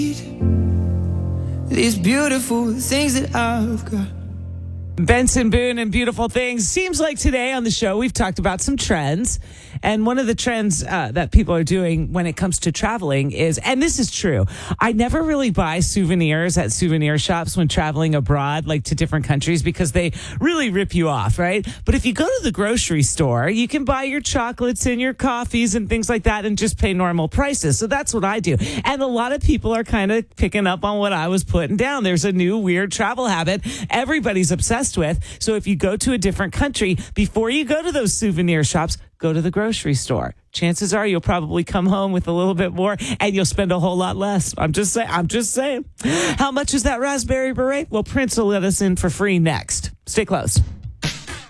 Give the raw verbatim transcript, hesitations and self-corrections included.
These beautiful things that I've got. Benson Boone and Beautiful Things. Seems like today on the show we've talked about some trends. And one of the trends uh, that people are doing when it comes to traveling is, and this is true, I never really buy souvenirs at souvenir shops when traveling abroad, like to different countries, because they really rip you off, right? But if you go to the grocery store, you can buy your chocolates and your coffees and things like that and just pay normal prices. So that's what I do. And a lot of people are kind of picking up on what I was putting down. There's a new weird travel habit everybody's obsessed with. So if you go to a different country, before you go to those souvenir shops, go to the grocery store. Chances are you'll probably come home with a little bit more and you'll spend a whole lot less. I'm just saying. I'm just saying. How much is that raspberry beret? Well, Prince will let us in for free next. Stay close.